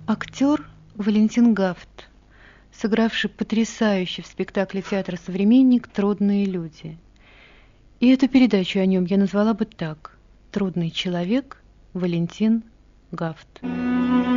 Актер Валентин Гафт, сыгравший потрясающе в спектакле театра «Современник» «Трудные люди». И эту передачу о нем я назвала бы так: «Трудный человек Валентин Гафт».